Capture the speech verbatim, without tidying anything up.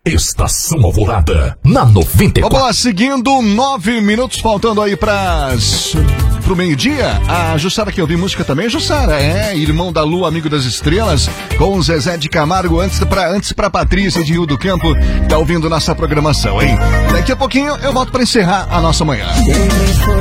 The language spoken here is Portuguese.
Estação Alvorada, na noventa e quatro. Vamos lá, seguindo, nove minutos faltando aí pras... pro meio-dia. A Jussara que ouviu música também. Jussara, é, irmão da Lua, amigo das estrelas, com o Zezé de Camargo, antes pra, antes pra Patrícia de Rio do Campo, tá ouvindo nossa programação, hein? Daqui a pouquinho eu volto pra encerrar a nossa manhã. Quem foi